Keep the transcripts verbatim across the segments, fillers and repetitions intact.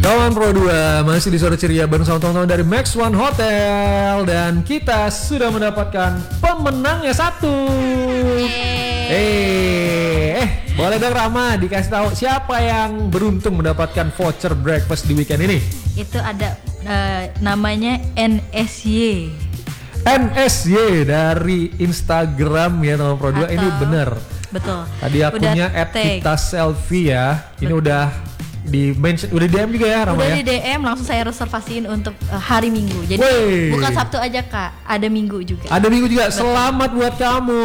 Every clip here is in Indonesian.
Kawan Pro dua masih di sore ceria bareng sama teman-teman dari Max One Hotel. Dan kita sudah mendapatkan pemenangnya satu. Eh, eh boleh dong Rama dikasih tahu siapa yang beruntung mendapatkan voucher breakfast di weekend ini? Itu ada uh, namanya N S Y. N S Y dari Instagram ya teman Pro dua. Atau, ini bener. Betul. Tadi akunnya at kita selfie ya. Ini betul. Udah di mention, udah di D M juga ya Rama udah ya? Di D M langsung saya reservasiin untuk uh, hari Minggu. Jadi Wey. bukan Sabtu aja Kak, ada Minggu juga. Ada Minggu juga. Betul. Selamat buat kamu.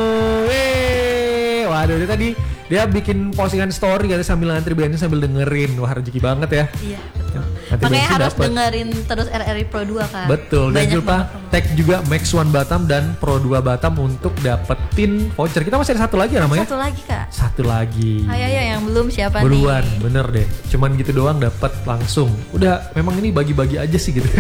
Wey. Waduh, dia tadi dia bikin postingan story katanya sambil ngantri bensin sambil dengerin. Wah, rezeki banget ya. Iya, betul. Nanti makanya harus dapet. dengerin terus R R I Pro dua Kak. Betul. Dan banyak lupa tag juga Max One Batam dan Pro dua Batam untuk dapetin voucher. Kita masih ada satu lagi namanya. Satu lagi Kak. Satu lagi. Ayo ayo yang belum siapa Buruan, nih? bener deh. Cuman gitu doang dapat langsung. Udah, memang ini bagi-bagi aja sih gitu.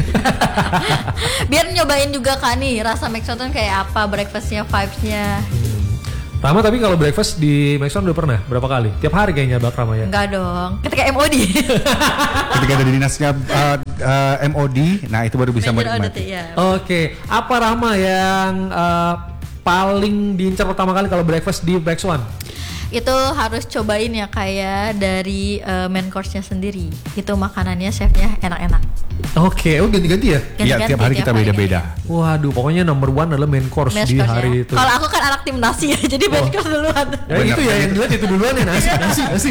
Biar nyobain juga Kak nih rasa Max One kayak apa, breakfastnya, vibes-nya. Hmm. Rama tapi kalau breakfast di Max One udah pernah? Berapa kali? Tiap hari kayaknya Bak Rama ya? Enggak dong, ketika M O D. Ketika ada di dinasnya uh, uh, M O D, nah itu baru bisa menikmati. Ya. Oke, apa Rama yang uh, paling diincar pertama kali kalau breakfast di Max One? Itu harus cobain ya kayak dari uh, main course-nya sendiri. Itu makanannya chefnya enak-enak. Oke, oh ganti-ganti ya? Iya, tiap hari kita beda-beda. Waduh, pokoknya number one adalah main course main di course hari ya. itu. Kalau aku kan anak tim nasi ya, jadi main oh. course duluan. Ya itu ya, yang dilihat itu duluan ya, nasi, nasi, nasi.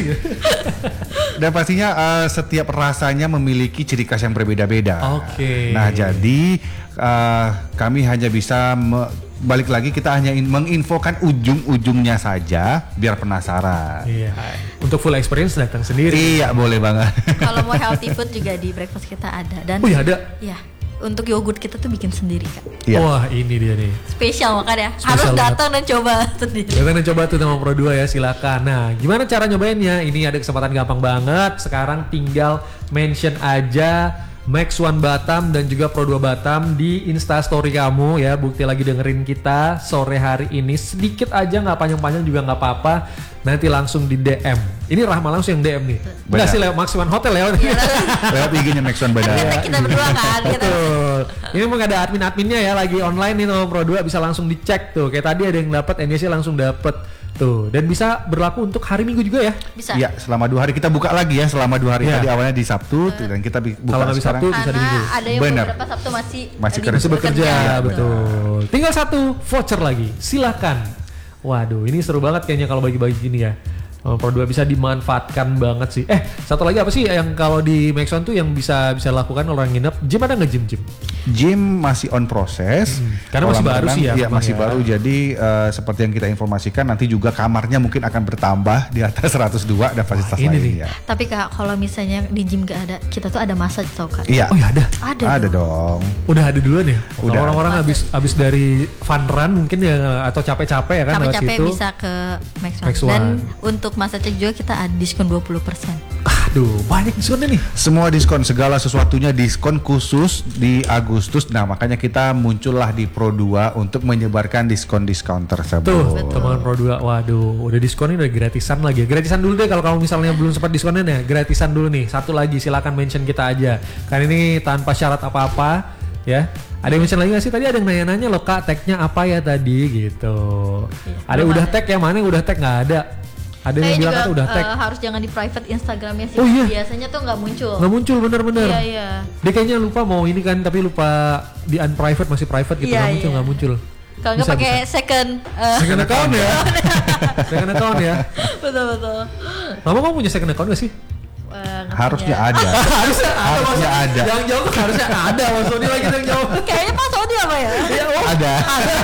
Dan pastinya uh, setiap rasanya memiliki ciri khas yang berbeda-beda. Oke. Nah, jadi uh, kami hanya bisa me- balik lagi kita hanya in- menginfokan ujung-ujungnya saja biar penasaran. Iya. Untuk full experience datang sendiri. Iya, boleh banget. Kalau mau healthy food juga di breakfast kita ada. Dan oh iya ada? Iya. Untuk yogurt kita tuh bikin sendiri Kak. Iya. Wah ini dia nih. Spesial makanya. Spesial Harus banget. datang dan coba sendiri. Datang dan coba tuh sama Pro dua ya, silakan. Nah, gimana cara nyobainnya? Ini ada kesempatan gampang banget. Sekarang tinggal mention aja Max One Batam dan juga Pro dua Batam di Insta Story kamu ya. Bukti lagi dengerin kita sore hari ini. Sedikit aja, nggak panjang-panjang juga nggak apa-apa. Nanti langsung di D M. Ini Rahma langsung yang D M nih. Enggak sih lewat Max One Hotel lewat. Lewat I G-nya Max One Batam. Ya, kita berdua kan. Betul. Ini memang ada admin-adminnya ya lagi online nih sama Pro dua, bisa langsung dicek tuh. Kayak tadi ada yang dapat, N S Y langsung dapat. Tuh, dan bisa berlaku untuk hari Minggu juga ya? Bisa. Iya, selama dua hari kita buka lagi ya, selama dua hari ya. Tadi awalnya di Sabtu uh, dan kita buka kalau nggak sekarang. Sabtu bisa di Minggu. Ada yang benar. beberapa Sabtu masih masih di, kerja, bekerja, ya, betul. Tinggal satu voucher lagi, silakan. Waduh, ini seru banget kayaknya kalau bagi-bagi gini ya. Oh, Pro dua bisa dimanfaatkan banget sih. Eh, satu lagi apa sih yang kalau di Max One tuh yang bisa bisa lakukan orang nginep? Gym ada nggak gym gym? Gym masih on proses. Hmm. Karena masih baru sih ya. Iya masih ya. baru. Jadi uh, seperti yang kita informasikan nanti juga kamarnya mungkin akan bertambah di atas seratus dua dan fasilitas Wah, ini lainnya. Tapi Kak, kalau misalnya di gym gak ada, kita tuh ada massage tau kan? Iya. Oh ya ada. Ada. Ada dong. dong. Udah ada duluan ya. Udah. Orang-orang habis habis dari fun run mungkin ya atau capek-capek ya kan lewat capek-capek situ. bisa ke Max One. Max One. Dan untuk massage juga kita ada diskon dua puluh persen. Aduh, banyak diskonnya nih. Semua diskon, segala sesuatunya diskon khusus di Agustus. Nah, makanya kita muncullah di Pro dua untuk menyebarkan diskon-diskon tersebut. Tuh, teman Pro dua. Waduh, udah diskonin udah gratisan lagi. Gratisan dulu deh kalau kamu misalnya belum sempat diskonin ya. Gratisan dulu nih. Satu lagi silakan mention kita aja. Kan ini tanpa syarat apa-apa ya. Ada yang mention lagi gak sih? Tadi ada yang nanya-nanya loh Kak, tagnya apa ya tadi gitu. Iya, ada yang udah tag, yang mana yang udah tag nggak ada. Ada yang Saya bilang juga kan udah tag. Uh, harus jangan di private Instagramnya sih. Oh, iya. Biasanya tuh nggak muncul. Nggak muncul bener-bener. Iya iya. Dia kayaknya lupa mau ini kan, tapi lupa di unprivate masih private gitu. Iya, Nggak muncul, iya. nggak muncul. Kalau nggak pakai second. Uh, Second account ya. Second account ya. betul betul. Mama kamu punya second account gak sih? Uh, Harusnya ada. harusnya ada. Harusnya maksud- ada. Yang jauh harusnya ada. Mas Sony lagi yang jauh. Kayaknya Pak Sodi apa ya? Ya, oh, Ada.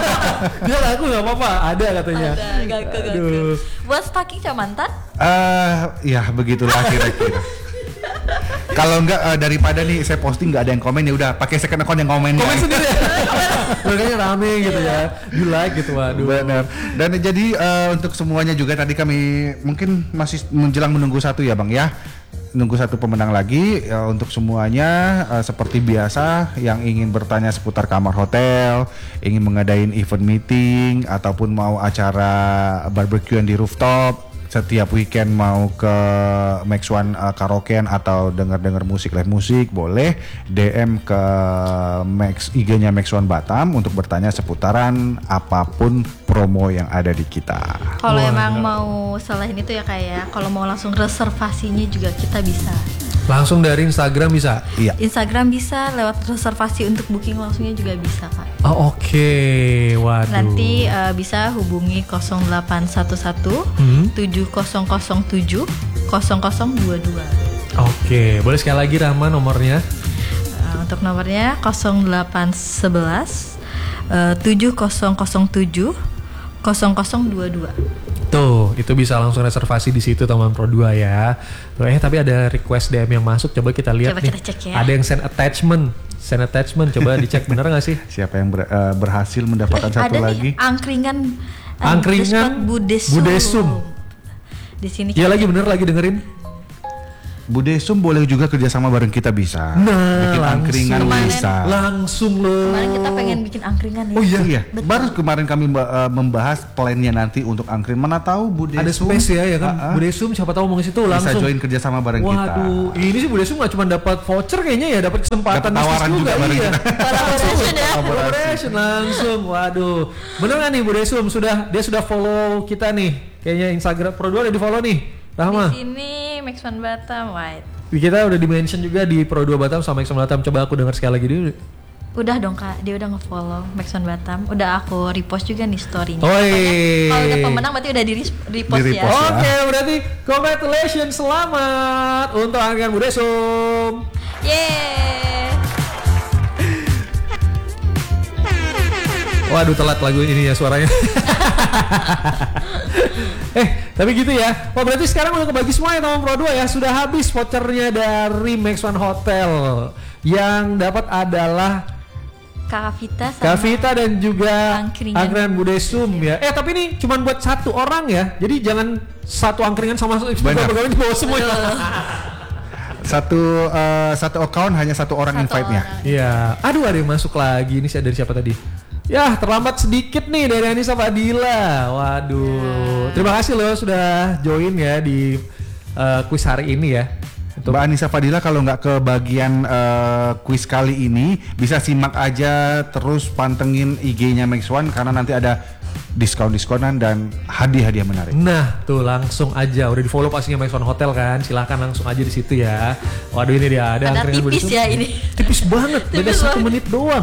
dia laku nggak apa-apa. Ada katanya. Ada, gagal gagal. Aduh. Buat stalking sama mantan? Eh, ya begitulah kira-kira. Kalau enggak uh, daripada nih saya posting nggak ada yang komen, ya udah pakai second account yang komen. Komen sendiri ya. Makanya rame gitu ya. Di like gitu, waduh. Benar. Dan jadi uh, untuk semuanya juga tadi kami mungkin masih menjelang menunggu satu ya Bang ya. Nunggu satu pemenang lagi ya, untuk semuanya uh, seperti biasa yang ingin bertanya seputar kamar hotel, ingin mengadain event meeting ataupun mau acara barbekyuan di rooftop, setiap weekend mau ke Max One uh, karaokean atau denger-denger musik, live musik, boleh D M ke Max I G-nya Max One Batam untuk bertanya seputaran apapun promo yang ada di kita. Kalau emang mau selain itu ya kayak kalau mau langsung reservasinya juga kita bisa. Langsung dari Instagram bisa? Iya. Instagram bisa, lewat reservasi untuk booking langsungnya juga bisa Kak. Oh oke, okay. Waduh. Nanti uh, bisa hubungi nol delapan satu satu Hmm. tujuh nol nol tujuh nol nol dua dua. Oke, boleh sekali lagi Rahma nomornya? Uh, untuk nomornya nol delapan satu satu tujuh nol nol tujuh nol nol dua dua. Tuh, itu bisa langsung reservasi di situ teman Pro dua ya. Tuh, eh tapi ada request D M yang masuk, coba kita lihat Coba nih. kita cek ya. Ada yang send attachment, send attachment, coba dicek bener nggak sih? Siapa yang ber- uh, berhasil mendapatkan Eh, satu ada lagi? nih angkringan Angkringan Budesum. Budesum. Di sini Iya kan- lagi bener lagi dengerin. Bude Sum boleh juga kerjasama bareng kita bisa. Nah, bikin langsung. angkringan Kemarin- bisa. Langsung loh. Kemarin kita pengen bikin angkringan ya. Oh iya iya. Baru kemarin kami uh, membahas plannya nanti untuk angkring. Mana tahu Bude Ada Sum space ya, ya kan? uh-uh, Bude Sum siapa tahu mau ke situ bisa langsung. join kerjasama bareng kita. Waduh, ini sih Bude Sum nggak cuma dapat voucher kayaknya ya, dapat kesempatan Dapat tawaran bisnis juga bareng iya. kita. Collaboration ya. Collaboration langsung. Waduh. Bener nggak nih Bude Sum sudah dia sudah follow kita nih. Kayaknya Instagram Pro dua udah di follow nih. Rahma. Di sini Max One Batam White. Kita udah di-mention juga di Pro dua Batam sama Max One Batam. Coba aku dengar sekali lagi dulu. Udah dong Kak, dia udah nge-follow Max One Batam. Udah aku repost juga nih story-nya. Oi. Pokoknya kalau udah pemenang berarti udah di repost Di ya. repost. Oke, berarti congratulations, selamat untuk angkringan Bude Sum. Yeay. Waduh, telat lagu ini ya suaranya. eh, tapi gitu ya. Oh, berarti sekarang udah kebagi semua ya teman Pro dua ya. Sudah habis vouchernya dari Max One Hotel. Yang dapat adalah Kak Vita sama Kak Vita dan juga Angkringan. angkringan Bude Sum ya. Eh, tapi ini cuma buat satu orang ya. Jadi jangan satu angkringan sama Benar. pegawai di bawah semua ya. Satu uh, satu account hanya satu orang Satu invite-nya. orang. Iya. Aduh, ada yang masuk lagi. Ini sih dari siapa tadi? Ya, terlambat sedikit nih dari Anissa Fadila. Waduh. Terima kasih loh sudah join ya di uh, quiz hari ini ya. Untuk Mbak Anissa Fadila kalau nggak ke bagian uh, quiz kali ini bisa simak aja terus pantengin I G-nya Max One karena nanti ada diskon-diskonan dan hadiah-hadiah menarik. Nah, tuh langsung aja udah di-follow pastinya Max One Hotel kan. Silahkan langsung aja di situ ya. Waduh, ini dia ada Ada angkringan Bude tipis Sum. ya ini. Tipis banget, beda Tipis satu banget. menit doang.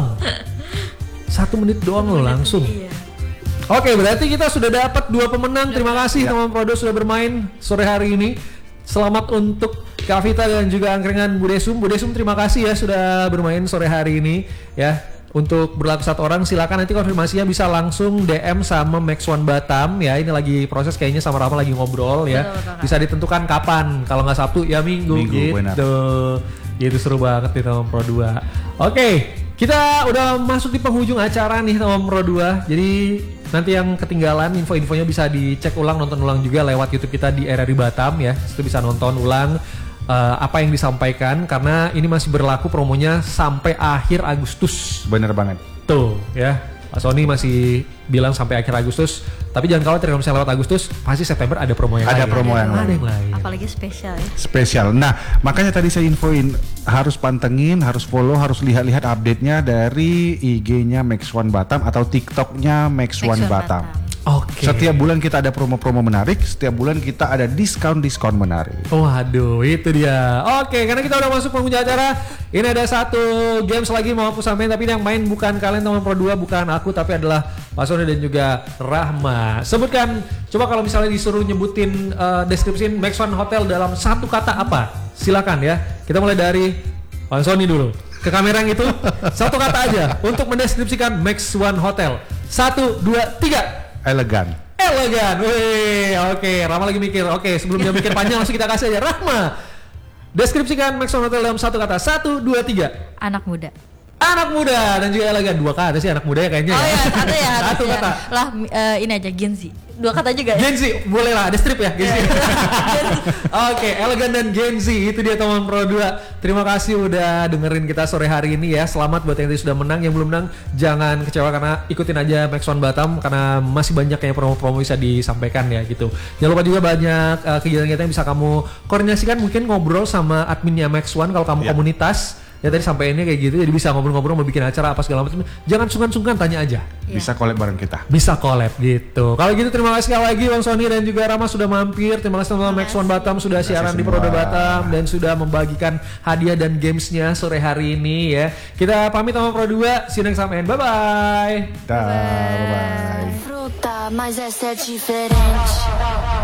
Satu menit doang loh langsung. Iya. Oke, berarti kita sudah dapat dua pemenang. Terima kasih Ya. teman Prodo sudah bermain sore hari ini. Selamat untuk Kak Vita dan juga angkringan Bude Sum. Bude Sum terima kasih ya sudah bermain sore hari ini ya. Untuk berlaku satu orang silakan nanti konfirmasinya bisa langsung D M sama Max One Batam ya. Ini lagi proses kayaknya sama Rama lagi ngobrol ya. Betul, betul, Bisa ditentukan kapan. Kalau nggak Sabtu ya Minggu, Minggu, gitu. benar. Gitu seru banget nih teman Pro dua. Oke, kita udah masuk di penghujung acara nih teman Pro dua. Jadi nanti yang ketinggalan info-infonya bisa dicek ulang, nonton ulang juga lewat YouTube kita di R R I Batam ya. Situ bisa nonton ulang uh, apa yang disampaikan karena ini masih berlaku promonya sampai akhir Agustus. Bener banget. Tuh ya. Pak Sony masih bilang sampai akhir Agustus, tapi jangan khawatir kalau misalnya lewat Agustus, pasti September ada promo yang Ada lain. promo yang ada lain. yang lain. Apalagi spesial ya. Spesial. Nah, makanya tadi saya infoin harus pantengin, harus follow, harus lihat-lihat update-nya dari I G-nya Max One Batam atau TikTok-nya Max, Max One One Batam. Batam. Oke. Setiap bulan kita ada promo-promo menarik, setiap bulan kita ada diskon-diskon menarik. Waduh, itu dia. Oke, karena kita udah masuk penghujung acara. Ini ada satu games lagi mau aku sampaikan, tapi yang main bukan kalian teman Pro dua, bukan aku, tapi adalah Pak Sony dan juga Rahma. Sebutkan, coba kalau misalnya disuruh nyebutin uh, deskripsiin Max One Hotel dalam satu kata apa? Silakan ya. Kita mulai dari Pak Sony dulu. Ke kamera yang itu, satu kata aja untuk mendeskripsikan Max One Hotel. Satu, dua, tiga. Elegan. Elegan, wih, oke, Rahma lagi mikir, oke, sebelum dia mikir panjang langsung kita kasih aja, Rahma, deskripsikan Max One Hotel dalam satu kata, satu, dua, tiga. Anak muda. Anak muda dan juga elegan. Dua kata sih anak muda ya kayaknya. Oh ya. iya, satu ya harusnya. Satu kata. Lah eh, ini aja Gen Z. Dua kata juga ya. Gen Z, boleh lah ada strip ya Gen Z. Oke, elegan dan Gen Z itu dia teman Pro dua. Terima kasih udah dengerin kita sore hari ini ya. Selamat buat yang tadi sudah menang, yang belum menang jangan kecewa karena ikutin aja Max One Batam karena masih banyak kayak promo-promo bisa disampaikan ya gitu. Jangan lupa juga banyak uh, kegiatan-kegiatan yang bisa kamu koordinasikan, mungkin ngobrol sama adminnya Max One kalau kamu Ya. komunitas. Ya tadi sampainya kayak gitu, jadi bisa ngobrol-ngobrol mau bikin acara apa segala macam. Jangan sungkan-sungkan, tanya aja. Bisa collab bareng kita. Bisa collab gitu. Kalau gitu terima kasih sekali lagi Bang Sony dan juga Rama sudah mampir. Terima kasih teman-teman Max One Batam sudah siaran di Pro dua Batam dan sudah membagikan hadiah dan gamesnya sore hari ini ya. Kita pamit sama Pro dua. See you next time and bye bye. Dah, bye bye. Fruta, mas essa é diferente.